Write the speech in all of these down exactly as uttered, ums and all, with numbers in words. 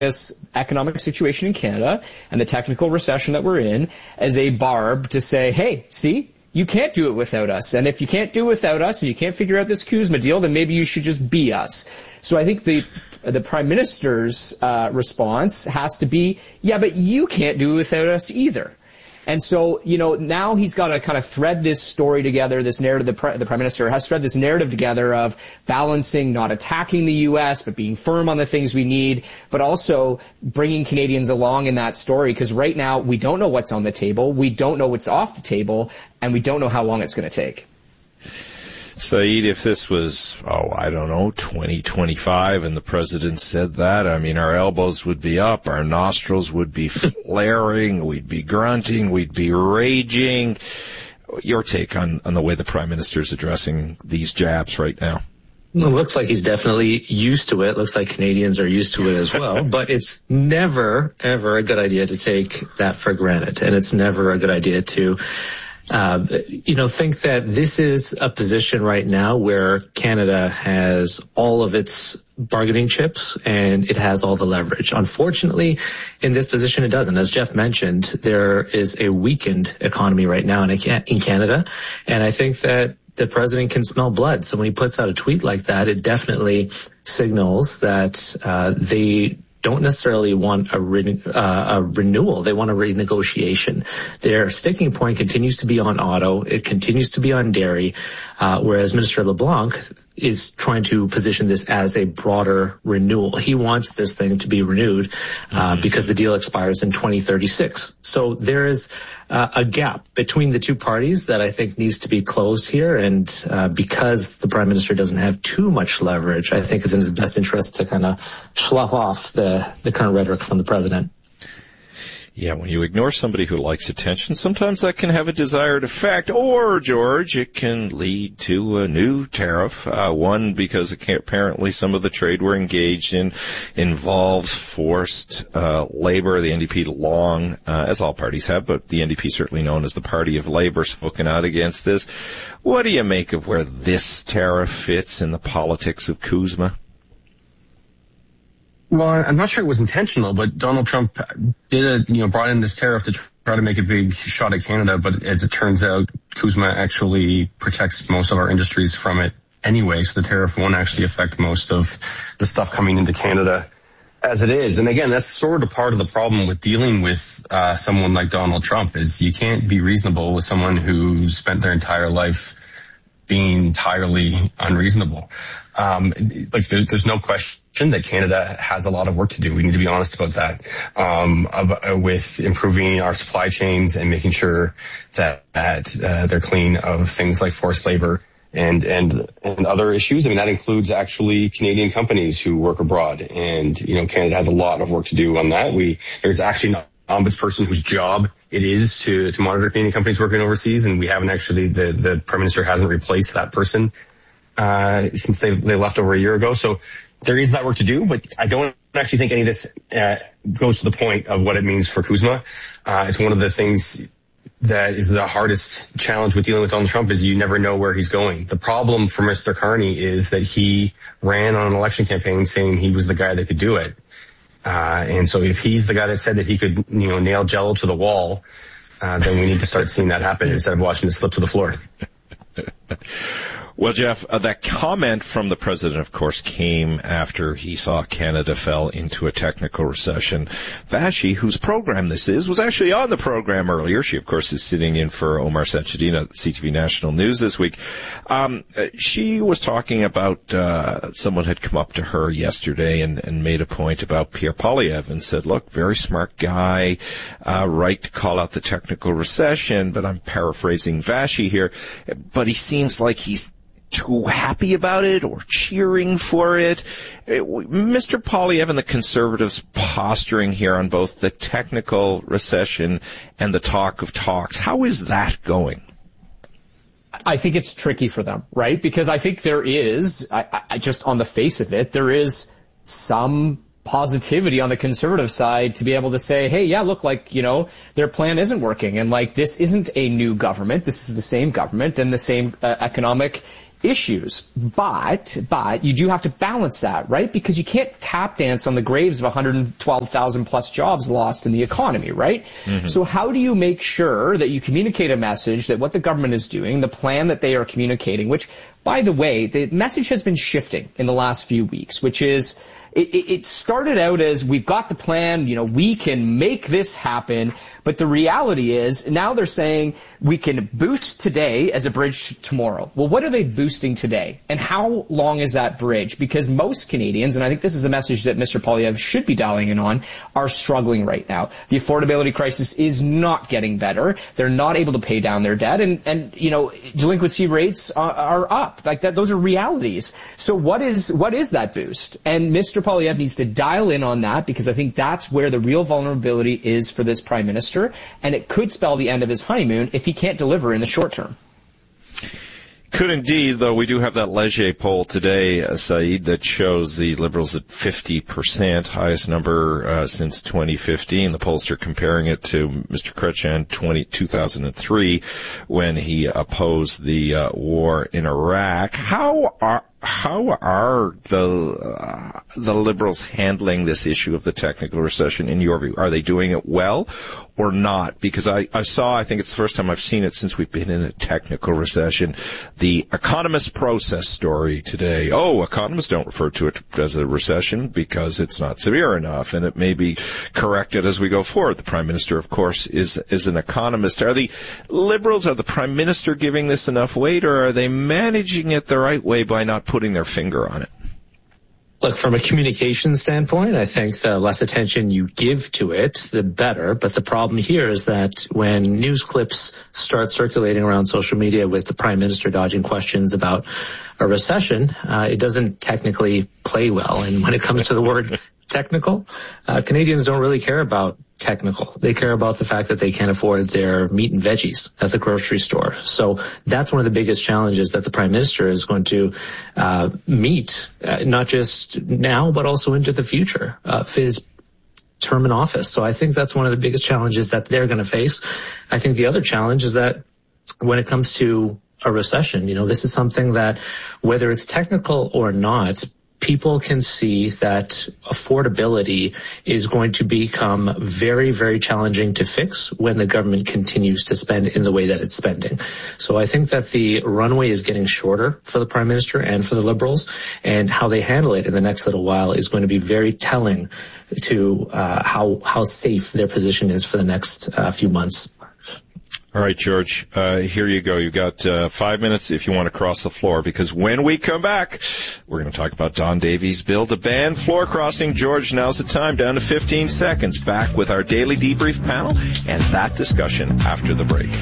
this economic situation in Canada and the technical recession that we're in as a barb to say, hey, see, you can't do it without us. And if you can't do it without us and you can't figure out this CUSMA deal, then maybe you should just be us. So I think the the Prime Minister's uh, response has to be, yeah, but you can't do it without us either. And so, you know, now he's got to kind of thread this story together, this narrative, the, Pre- the Prime Minister has thread this narrative together of balancing, not attacking the U S, but being firm on the things we need, but also bringing Canadians along in that story, because right now we don't know what's on the table, we don't know what's off the table, and we don't know how long it's going to take. Saeed, if this was, oh, I don't know, twenty twenty-five and the president said that, I mean, our elbows would be up, our nostrils would be flaring, we'd be grunting, we'd be raging. Your take on, on the way the Prime Minister is addressing these jabs right now? It looks like he's definitely used to it. Looks like Canadians are used to it as well. But it's never, ever a good idea to take that for granted. And it's never a good idea to Uh, you know, think that this is a position right now where Canada has all of its bargaining chips and it has all the leverage. Unfortunately, in this position, it doesn't. As Jeff mentioned, there is a weakened economy right now in, in Canada. And I think that the president can smell blood. So when he puts out a tweet like that, it definitely signals that uh, they don't necessarily want a, re- uh, a renewal. They want a renegotiation. Their sticking point continues to be on auto. It continues to be on dairy, uh, whereas Minister LeBlanc is trying to position this as a broader renewal. He wants this thing to be renewed uh, because the deal expires in twenty thirty-six. So there is uh, a gap between the two parties that I think needs to be closed here. And uh, because the Prime Minister doesn't have too much leverage, I think it's in his best interest to kind of slough off the, the current rhetoric from the president. Yeah, when you ignore somebody who likes attention, sometimes that can have a desired effect. Or, George, it can lead to a new tariff. Uh, one, because it apparently some of the trade we're engaged in involves forced uh, labor. The N D P long, uh, as all parties have, but the N D P certainly known as the Party of Labor, spoken out against this. What do you make of where this tariff fits in the politics of CUSMA? Well, I'm not sure it was intentional, but Donald Trump did, a, you know, brought in this tariff to try to make a big shot at Canada. But as it turns out, CUSMA actually protects most of our industries from it anyway. So the tariff won't actually affect most of the stuff coming into Canada as it is. And again, that's sort of part of the problem with dealing with uh, someone like Donald Trump is you can't be reasonable with someone who's spent their entire life being entirely unreasonable. Um, like there, there's no question that Canada has a lot of work to do. We need to be honest about that. Um, about, with improving our supply chains and making sure that, that uh, they're clean of things like forced labor and and and other issues. I mean, that includes actually Canadian companies who work abroad, and you know, Canada has a lot of work to do on that. We there's actually not ombudsperson whose job it is to, to monitor Canadian companies working overseas, and we haven't actually, the, the Prime Minister hasn't replaced that person uh, since they, they left over a year ago. So there is that work to do, but I don't actually think any of this uh, goes to the point of what it means for CUSMA. Uh, it's one of the things that is the hardest challenge with dealing with Donald Trump is you never know where he's going. The problem for Mister Carney is that he ran on an election campaign saying he was the guy that could do it. Uh, and so if he's the guy that said that he could, you know, nail Jell-O to the wall, uh, then we need to start seeing that happen instead of watching it slip to the floor. Well, Jeff, uh, that comment from the president, of course, came after he saw Canada fell into a technical recession. Vashi, whose program this is, was actually on the program earlier. She, of course, is sitting in for Omar Sanchedina at C T V National News this week. Um, she was talking about uh, someone had come up to her yesterday and, and made a point about Pierre Poilievre and said, look, very smart guy, uh, right to call out the technical recession, but I'm paraphrasing Vashi here, but he seems like he's too happy about it or cheering for it. Mister Poilievre and the Conservatives posturing here on both the technical recession and the talk of talks. How is that going? I think it's tricky for them, right? Because I think there is, I, I just on the face of it, there is some positivity on the Conservative side to be able to say, hey, yeah, look, like, you know, their plan isn't working. And like, this isn't a new government. This is the same government and the same uh, economic issues. But, but you do have to balance that, right? Because you can't tap dance on the graves of one hundred twelve thousand plus jobs lost in the economy, right? Mm-hmm. So how do you make sure that you communicate a message that what the government is doing, the plan that they are communicating, which, by the way, the message has been shifting in the last few weeks, which is, It, it started out as we've got the plan, you know, we can make this happen, but the reality is now they're saying we can boost today as a bridge to tomorrow. Well, what are they boosting today? And how long is that bridge? Because most Canadians, and I think this is a message that Mister Poilievre should be dialing in on, are struggling right now. The affordability crisis is not getting better. They're not able to pay down their debt, and, and you know, delinquency rates are, are up. Like that, those are realities. So what is, what is that boost? And Mister Poilievre needs to dial in on that, because I think that's where the real vulnerability is for this Prime Minister, and it could spell the end of his honeymoon if he can't deliver in the short term. Could indeed, though. We do have that Leger poll today, uh, Saeed, that shows the Liberals at fifty percent, highest number uh, since twenty fifteen. The pollster comparing it to Mister Chrétien two thousand three when he opposed the uh, war in Iraq. How are How are the uh, the Liberals handling this issue of the technical recession in your view? Are they doing it well or not? Because I, I saw, I think it's the first time I've seen it since we've been in a technical recession, the Economist Process story today. Oh, economists don't refer to it as a recession because it's not severe enough, and it may be corrected as we go forward. The Prime Minister, of course, is is an economist. Are the Liberals, are the Prime Minister giving this enough weight, or are they managing it the right way by not putting their finger on it? Look, from a communication standpoint, I think the less attention you give to it, the better. But the problem here is that when news clips start circulating around social media with the Prime Minister dodging questions about a recession, uh, it doesn't technically play well. And when it comes to the word technical, uh, Canadians don't really care about technical. They care about the fact that they can't afford their meat and veggies at the grocery store. So that's one of the biggest challenges that the Prime Minister is going to uh, meet, uh, not just now, but also into the future of uh, his term in office. So I think that's one of the biggest challenges that they're going to face. I think the other challenge is that when it comes to a recession, you know, this is something that, whether it's technical or not, people can see that affordability is going to become very, very challenging to fix when the government continues to spend in the way that it's spending. So I think that the runway is getting shorter for the Prime Minister and for the Liberals, and how they handle it in the next little while is going to be very telling to uh, how how safe their position is for the next uh, few months. All right, George, uh, here you go. You've got uh, five minutes if you want to cross the floor, because when we come back, we're going to talk about Don Davies' bill to ban floor crossing. George, now's the time, down to fifteen seconds. Back with our daily debrief panel and that discussion after the break.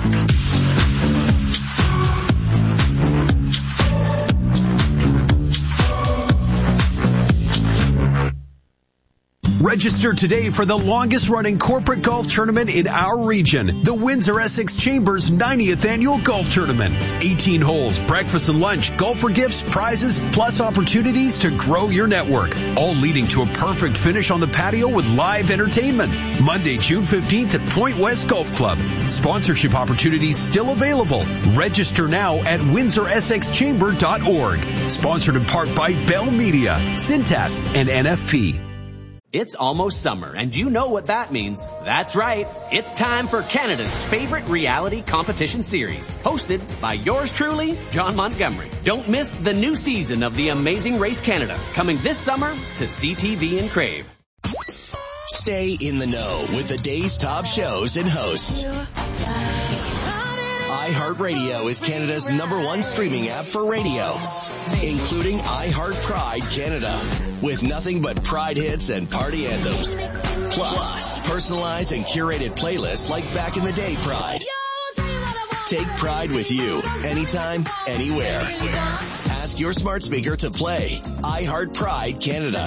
Register today for the longest-running corporate golf tournament in our region, the Windsor Essex Chambers ninetieth Annual Golf Tournament. eighteen holes, breakfast and lunch, golfer gifts, prizes, plus opportunities to grow your network, all leading to a perfect finish on the patio with live entertainment. Monday, June fifteenth at Point West Golf Club. Sponsorship opportunities still available. Register now at windsor essex chamber dot org. Sponsored in part by Bell Media, Cintas, and N F P. It's almost summer, and you know what that means. That's right. It's time for Canada's favorite reality competition series, hosted by yours truly, John Montgomery. Don't miss the new season of The Amazing Race Canada, coming this summer to C T V and Crave. Stay in the know with the day's top shows and hosts. iHeartRadio is Canada's number one streaming app for radio, including iHeart Pride Canada, with nothing but Pride hits and party anthems. Plus, personalized and curated playlists like Back in the Day Pride. Take Pride with you, anytime, anywhere. Ask your smart speaker to play iHeart Pride Canada.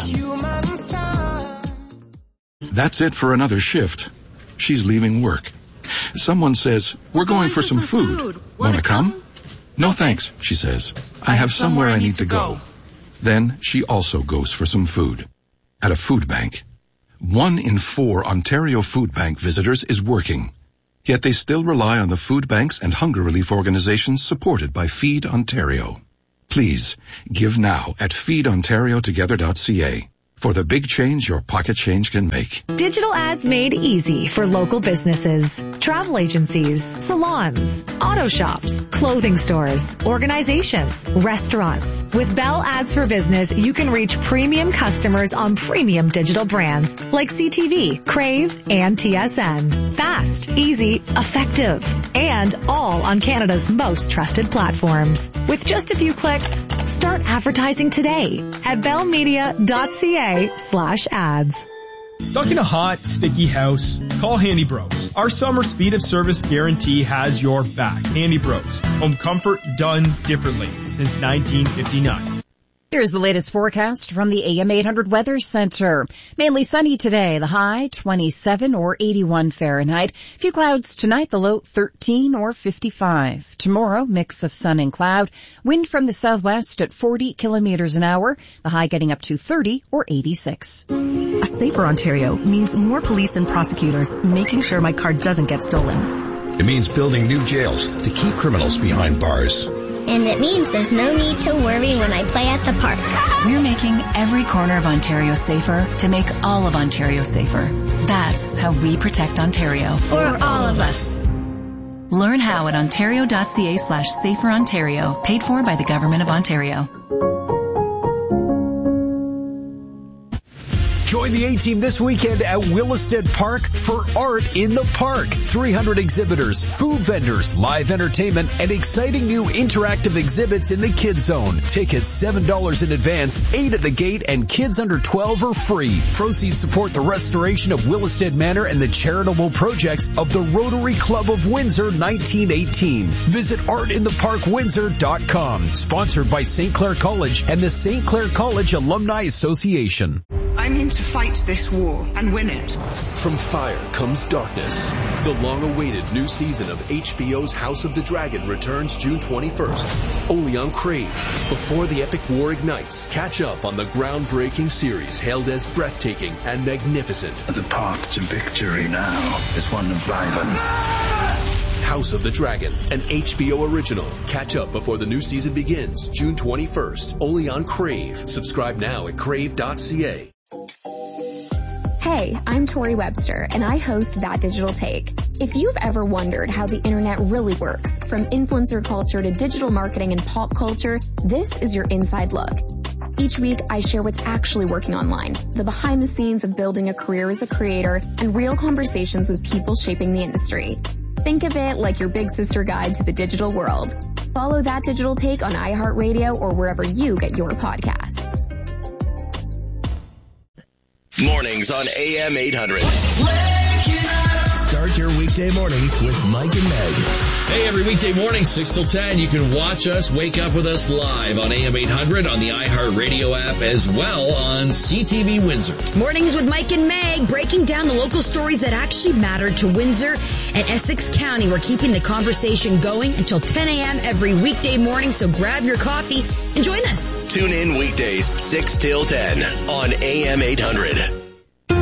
That's it for another shift. She's leaving work. Someone says, we're going, going for, for some, some food. food. Want to come? come? No thanks, she says. I have somewhere I need to go. Then she also goes for some food. At a food bank. One in four Ontario Food Bank visitors is working. Yet they still rely on the food banks and hunger relief organizations supported by Feed Ontario. Please, give now at feed ontario together dot c a. For the big change your pocket change can make. Digital ads made easy for local businesses, travel agencies, salons, auto shops, clothing stores, organizations, restaurants. With Bell Ads for Business, you can reach premium customers on premium digital brands like C T V, Crave, and T S N. Fast, easy, effective, and all on Canada's most trusted platforms. With just a few clicks, start advertising today at bell media dot c a slash ads. Stuck in a hot, sticky house? Call Handy Bros. Our summer speed of service guarantee has your back. Handy Bros. Home comfort done differently since nineteen fifty-nine. Here's the latest forecast from the A M eight hundred Weather Center. Mainly sunny today, the high twenty-seven or eighty-one Fahrenheit. Few clouds tonight, the low thirteen or fifty-five. Tomorrow, mix of sun and cloud. Wind from the southwest at forty kilometers an hour, the high getting up to thirty or eighty-six. A safer Ontario means more police and prosecutors making sure my car doesn't get stolen. It means building new jails to keep criminals behind bars. And it means there's no need to worry when I play at the park. We're making every corner of Ontario safer to make all of Ontario safer. That's how we protect Ontario. For all of us. Learn how at ontario dot c a slash safer Ontario. Paid for by the Government of Ontario. Join the A-Team this weekend at Williston Park for Art in the Park. three hundred exhibitors, food vendors, live entertainment, and exciting new interactive exhibits in the Kids Zone. Tickets seven dollars in advance, eight at the gate, and kids under twelve are free. Proceeds support the restoration of Williston Manor and the charitable projects of the Rotary Club of Windsor nineteen eighteen. Visit art in the park windsor dot com. Sponsored by Saint Clair College and the Saint Clair College Alumni Association. I'm in to fight this war and win it. From fire comes darkness. The long-awaited new season of H B O's House of the Dragon returns June twenty-first, only on Crave. Before the epic war ignites, catch up on the groundbreaking series hailed as breathtaking and magnificent. The path to victory now is one of violence. House of the Dragon, an H B O original. Catch up before the new season begins June twenty-first, only on Crave. Subscribe now at crave dot c a. Hey, I'm Tori Webster, and I host That Digital Take. If you've ever wondered how the internet really works, from influencer culture to digital marketing and pop culture, this is your inside look. Each week, I share what's actually working online, the behind the scenes of building a career as a creator, and real conversations with people shaping the industry. Think of it like your big sister guide to the digital world. Follow That Digital Take on iHeartRadio or wherever you get your podcasts. Mornings on A M eight hundred. Start your weekday mornings with Mike and Meg. Hey, every weekday morning, six till ten, you can watch us, wake up with us live on A M eight hundred, on the iHeartRadio app, as well on C T V Windsor. Mornings with Mike and Meg, breaking down the local stories that actually matter to Windsor and Essex County. We're keeping the conversation going until ten a.m. every weekday morning, so grab your coffee and join us. Tune in weekdays, six till ten on A M eight hundred.